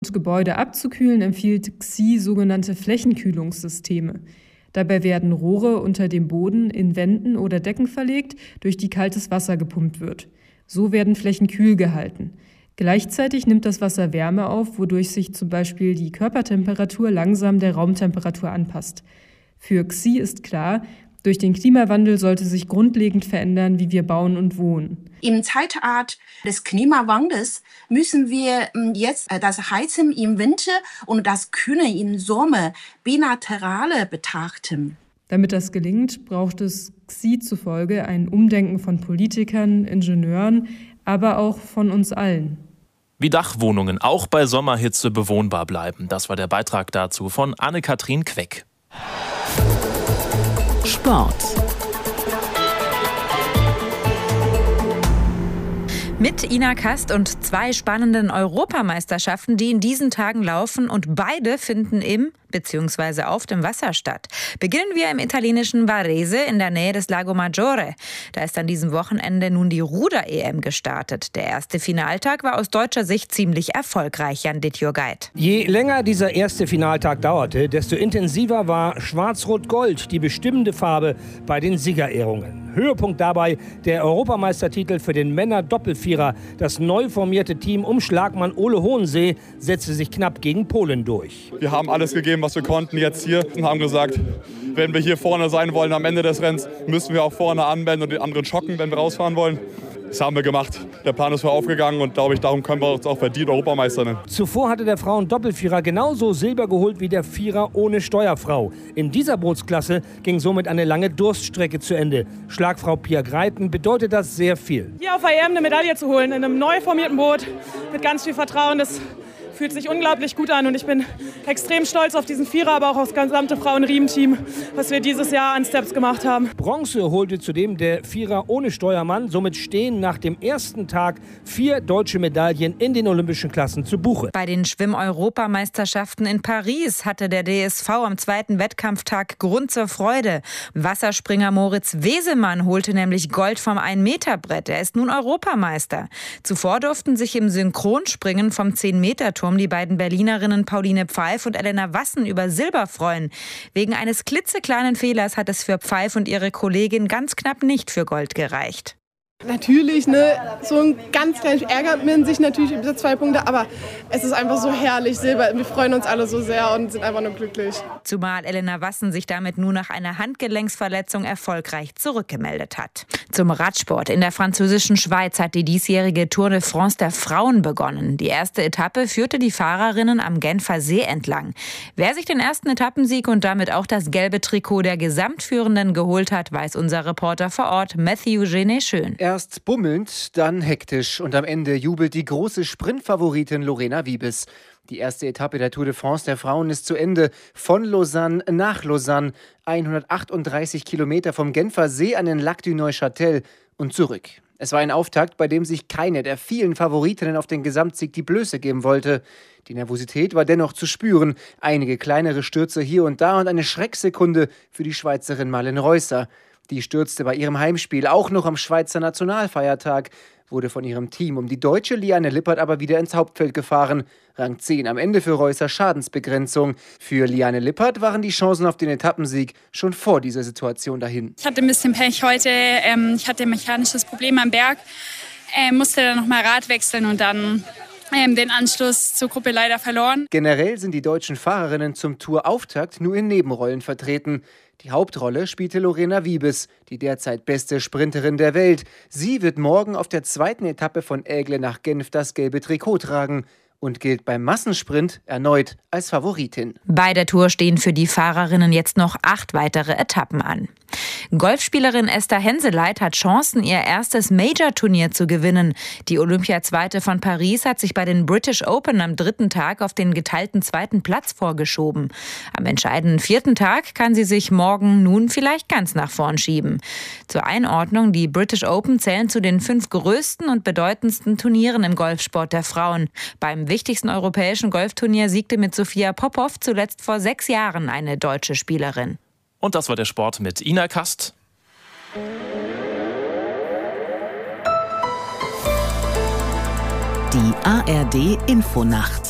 und Gebäude abzukühlen, empfiehlt XI sogenannte Flächenkühlungssysteme. Dabei werden Rohre unter dem Boden in Wänden oder Decken verlegt, durch die kaltes Wasser gepumpt wird. So werden Flächen kühl gehalten. Gleichzeitig nimmt das Wasser Wärme auf, wodurch sich zum Beispiel die Körpertemperatur langsam der Raumtemperatur anpasst. Für XI ist klar, durch den Klimawandel sollte sich grundlegend verändern, wie wir bauen und wohnen. Im Zeitalter des Klimawandels müssen wir jetzt das Heizen im Winter und das Kühlen im Sommer bilateral betrachten. Damit das gelingt, braucht es XI zufolge ein Umdenken von Politikern, Ingenieuren, aber auch von uns allen. Wie Dachwohnungen auch bei Sommerhitze bewohnbar bleiben. Das war der Beitrag dazu von Anne-Kathrin Queck. Sport. Mit Ina Kast und 2 spannenden Europameisterschaften, die in diesen Tagen laufen, und beide finden im bzw. auf dem Wasser statt. Beginnen wir im italienischen Varese in der Nähe des Lago Maggiore. Da ist an diesem Wochenende nun die Ruder-EM gestartet. Der erste Finaltag war aus deutscher Sicht ziemlich erfolgreich, Jan Dittjur-Geit. Je länger dieser erste Finaltag dauerte, desto intensiver war Schwarz-Rot-Gold die bestimmende Farbe bei den Siegerehrungen. Höhepunkt dabei der Europameistertitel für den Männer-Doppelvierer. Das neu formierte Team um Schlagmann Ole Hohensee setzte sich knapp gegen Polen durch. Wir haben alles gegeben, was wir konnten jetzt hier, und haben gesagt, wenn wir hier vorne sein wollen am Ende des Rennens, müssen wir auch vorne anmelden und den anderen schocken, wenn wir rausfahren wollen. Das haben wir gemacht. Der Plan ist für aufgegangen und glaube ich, darum können wir uns auch verdient Europameister nennen. Zuvor hatte der Frauen-Doppelvierer genauso Silber geholt wie der Vierer ohne Steuerfrau. In dieser Bootsklasse ging somit eine lange Durststrecke zu Ende. Schlagfrau Pia Greiten bedeutet das sehr viel. Hier auf der EM eine Medaille zu holen, in einem neu formierten Boot mit ganz viel Vertrauen, das fühlt sich unglaublich gut an und ich bin extrem stolz auf diesen Vierer, aber auch auf das gesamte Frauen-Riemen-Team, was wir dieses Jahr an Steps gemacht haben. Bronze holte zudem der Vierer ohne Steuermann. Somit stehen nach dem ersten Tag 4 deutsche Medaillen in den olympischen Klassen zu Buche. Bei den Schwimm-Europameisterschaften in Paris hatte der DSV am zweiten Wettkampftag Grund zur Freude. Wasserspringer Moritz Wesemann holte nämlich Gold vom 1-Meter-Brett. Er ist nun Europameister. Zuvor durften sich im Synchronspringen vom 10-Meter-Turm die beiden Berlinerinnen Pauline Pfeif und Elena Wassen über Silber freuen. Wegen eines klitzekleinen Fehlers hat es für Pfeif und ihre Kollegin ganz knapp nicht für Gold gereicht. Natürlich, so ein ganz kleines ärgert man sich natürlich über diese 2 Punkte, aber es ist einfach so herrlich, Silber. Wir freuen uns alle so sehr und sind einfach nur glücklich. Zumal Elena Wassen sich damit nur nach einer Handgelenksverletzung erfolgreich zurückgemeldet hat. Zum Radsport. In der französischen Schweiz hat die diesjährige Tour de France der Frauen begonnen. Die erste Etappe führte die Fahrerinnen am Genfer See entlang. Wer sich den ersten Etappensieg und damit auch das gelbe Trikot der Gesamtführenden geholt hat, weiß unser Reporter vor Ort, Matthew Genet-Schön. Erst bummelnd, dann hektisch und am Ende jubelt die große Sprintfavoritin Lorena Wiebes. Die erste Etappe der Tour de France der Frauen ist zu Ende. Von Lausanne nach Lausanne, 138 Kilometer vom Genfer See an den Lac du Neuchâtel und zurück. Es war ein Auftakt, bei dem sich keine der vielen Favoritinnen auf den Gesamtsieg die Blöße geben wollte. Die Nervosität war dennoch zu spüren. Einige kleinere Stürze hier und da und eine Schrecksekunde für die Schweizerin Marlene Reusser. Die stürzte bei ihrem Heimspiel auch noch am Schweizer Nationalfeiertag, wurde von ihrem Team um die Deutsche Liane Lippert aber wieder ins Hauptfeld gefahren. Rang 10 am Ende für Reusser Schadensbegrenzung. Für Liane Lippert waren die Chancen auf den Etappensieg schon vor dieser Situation dahin. Ich hatte ein bisschen Pech heute. Ich hatte ein mechanisches Problem am Berg, musste dann nochmal Rad wechseln und dann den Anschluss zur Gruppe leider verloren. Generell sind die deutschen Fahrerinnen zum Tourauftakt nur in Nebenrollen vertreten. Die Hauptrolle spielte Lorena Wiebes, die derzeit beste Sprinterin der Welt. Sie wird morgen auf der zweiten Etappe von Aigle nach Genf das gelbe Trikot tragen und gilt beim Massensprint erneut als Favoritin. Bei der Tour stehen für die Fahrerinnen jetzt noch 8 weitere Etappen an. Golfspielerin Esther Henseleit hat Chancen, ihr erstes Major-Turnier zu gewinnen. Die Olympia-Zweite von Paris hat sich bei den British Open am 3. Tag auf den geteilten 2. Platz vorgeschoben. Am entscheidenden 4. Tag kann sie sich morgen nun vielleicht ganz nach vorn schieben. Zur Einordnung, die British Open zählen zu den 5 größten und bedeutendsten Turnieren im Golfsport der Frauen. Beim wichtigsten europäischen Golfturnier siegte mit Sophia Popov zuletzt vor 6 Jahren eine deutsche Spielerin. Und das war der Sport mit Ina Kast. Die ARD Infonacht.